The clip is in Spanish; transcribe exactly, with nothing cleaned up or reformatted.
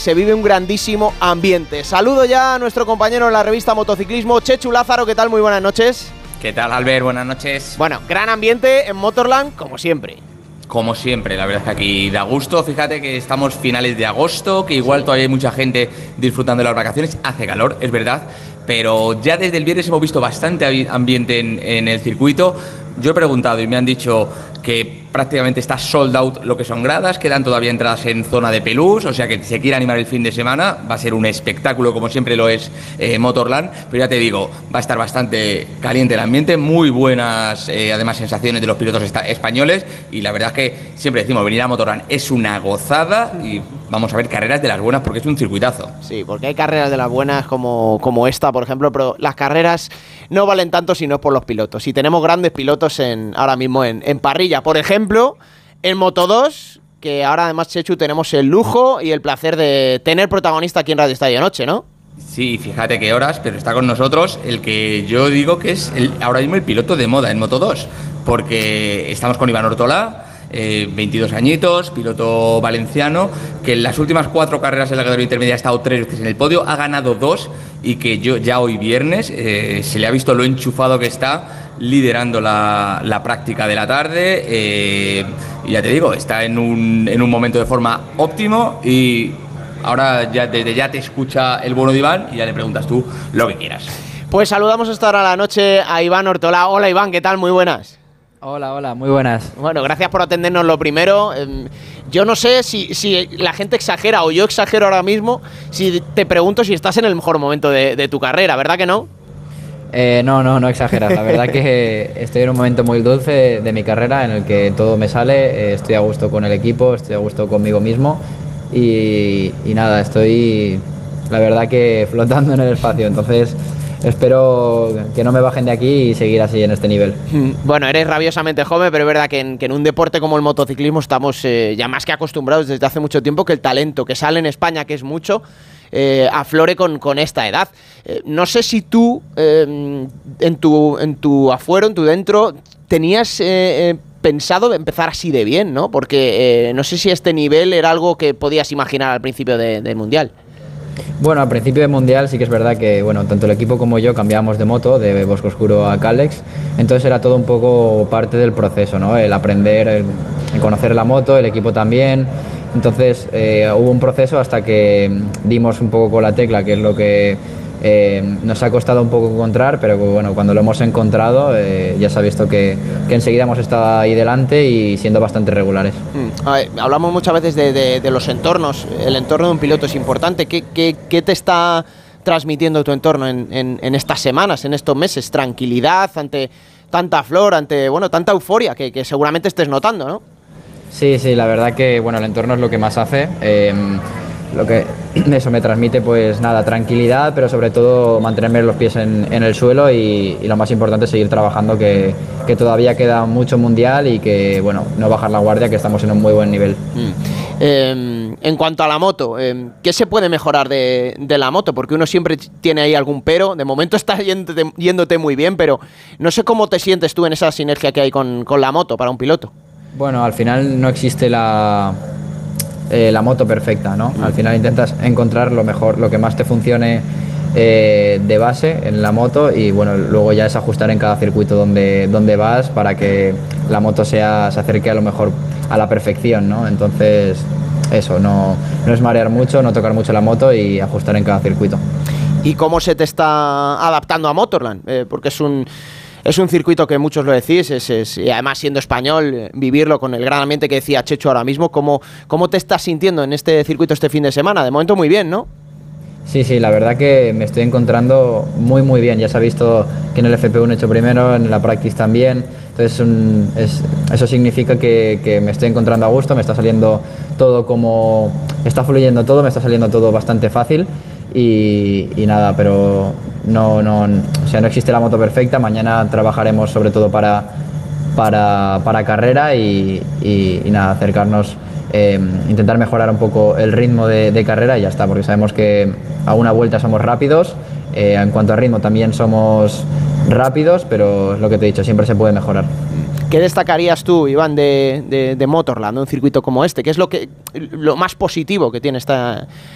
Se vive un grandísimo ambiente. Saludo ya a nuestro compañero en la revista Motociclismo, Chechu Lázaro. ¿Qué tal? Muy buenas noches. ¿Qué tal, Albert? Buenas noches. Bueno, gran ambiente en Motorland, como siempre. Como siempre, la verdad es que aquí da gusto. Fíjate que estamos finales de agosto, que igual todavía hay mucha gente disfrutando de las vacaciones. Hace calor, es verdad, pero ya desde el viernes hemos visto bastante ambiente en, en el circuito. Yo he preguntado y me han dicho que prácticamente está sold out lo que son gradas, quedan todavía entradas en zona de pelús, o sea que se quiere animar el fin de semana, va a ser un espectáculo como siempre lo es eh, Motorland, pero ya te digo, va a estar bastante caliente el ambiente, muy buenas eh, además sensaciones de los pilotos españoles, y la verdad es que siempre decimos, venir a Motorland es una gozada y vamos a ver carreras de las buenas porque es un circuitazo. Sí, porque hay carreras de las buenas como, como esta, por ejemplo, pero las carreras no valen tanto si no es por los pilotos, y tenemos grandes pilotos en, ahora mismo en, en parrilla, por ejemplo, en Moto dos, que ahora además, Chechu, tenemos el lujo y el placer de tener protagonista aquí en Radio Estadio Noche, ¿no? Sí, fíjate qué horas, pero está con nosotros el que yo digo que es el, ahora mismo el piloto de moda en Moto dos, porque estamos con Iván Ortolá, eh, veintidós añitos, piloto valenciano, que en las últimas cuatro carreras en la categoría intermedia ha estado tres veces en el podio, ha ganado dos, y que yo ya hoy viernes eh, se le ha visto lo enchufado que está, liderando la, la práctica de la tarde, eh, y ya te digo, está en un, en un momento de forma óptimo, y ahora ya desde ya te escucha el bueno de Iván y ya le preguntas tú lo que quieras. Pues saludamos esta hora a la noche a Iván Ortolá. Hola Iván, ¿qué tal? Muy buenas. Hola, hola, muy buenas. Bueno, gracias por atendernos lo primero. Eh, yo no sé si, si la gente exagera o yo exagero ahora mismo si te pregunto si estás en el mejor momento de, de tu carrera, ¿verdad que no? Eh, no, no, no exageras. La verdad que estoy en un momento muy dulce de, de mi carrera en el que todo me sale, eh, estoy a gusto con el equipo, estoy a gusto conmigo mismo y, y nada, estoy la verdad que flotando en el espacio, entonces espero que no me bajen de aquí y seguir así en este nivel. Bueno, eres rabiosamente joven, pero es verdad que en, que en un deporte como el motociclismo estamos eh, ya más que acostumbrados desde hace mucho tiempo que el talento que sale en España, que es mucho, Eh, aflore con, con esta edad. Eh, no sé si tú, eh, en, tu, en tu afuero, en tu dentro, tenías eh, eh, pensado empezar así de bien, ¿no? Porque eh, no sé si este nivel era algo que podías imaginar al principio de, del Mundial. Bueno, al principio del Mundial sí que es verdad que bueno, tanto el equipo como yo cambiábamos de moto, de Bosco Oscuro a Calex, entonces era todo un poco parte del proceso, ¿no? El aprender, el, el conocer la moto, el equipo también. Entonces eh, hubo un proceso hasta que dimos un poco con la tecla, que es lo que eh, nos ha costado un poco encontrar, pero bueno, cuando lo hemos encontrado eh, ya se ha visto que, que enseguida hemos estado ahí delante y siendo bastante regulares. Mm. A ver, hablamos muchas veces de, de, de los entornos, el entorno de un piloto es importante. ¿Qué, qué, qué te está transmitiendo tu entorno en, en, en estas semanas, en estos meses? ¿Tranquilidad ante tanta flor, ante bueno, tanta euforia que, que seguramente estés notando, ¿no? Sí, sí, la verdad que bueno, el entorno es lo que más hace. Eh, lo que eso me transmite, pues nada, tranquilidad, pero sobre todo mantenerme los pies en, en el suelo y, y lo más importante es seguir trabajando, que, que todavía queda mucho mundial y que bueno, no bajar la guardia, que estamos en un muy buen nivel. Mm. Eh, en cuanto a la moto, eh, ¿qué se puede mejorar de, de la moto? Porque uno siempre tiene ahí algún pero. De momento está yéndote, yéndote muy bien, pero no sé cómo te sientes tú en esa sinergia que hay con, con la moto para un piloto. Bueno, al final no existe la, eh, la moto perfecta, ¿no? Al final intentas encontrar lo mejor, lo que más te funcione eh, de base en la moto y bueno, luego ya es ajustar en cada circuito donde, donde vas para que la moto sea, se acerque a lo mejor a la perfección, ¿no? Entonces, eso, no, no es marear mucho, no tocar mucho la moto y ajustar en cada circuito. ¿Y cómo se te está adaptando a Motorland? Eh, porque es un... Es un circuito que muchos lo decís, es, es, y además siendo español, vivirlo con el gran ambiente que decía Chechu ahora mismo. ¿Cómo, ¿Cómo te estás sintiendo en este circuito este fin de semana? De momento muy bien, ¿no? Sí, sí, la verdad que me estoy encontrando muy muy bien. Ya se ha visto que en el F P uno he hecho primero, en la Practice también. Entonces un, es, eso significa que, que me estoy encontrando a gusto, me está saliendo todo como... Está fluyendo todo, me está saliendo todo bastante fácil. Y, y nada, pero no, no, o sea, no existe la moto perfecta. Mañana trabajaremos sobre todo para, para, para carrera y, y, y nada, acercarnos, eh, intentar mejorar un poco el ritmo de, de carrera y ya está, porque sabemos que a una vuelta somos rápidos, eh, en cuanto a ritmo también somos rápidos, pero es lo que te he dicho, siempre se puede mejorar. ¿Qué destacarías tú, Iván, de, de, de Motorland, un circuito como este? ¿Qué es lo, que, lo más positivo que tiene esta,